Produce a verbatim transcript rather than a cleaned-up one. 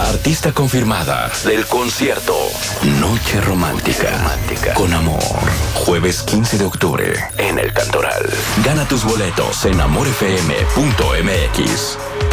artista confirmada del concierto Noche Romántica, Romántica con Amor. Jueves quince de octubre en El Cantoral. Gana tus boletos en amor f m punto m x.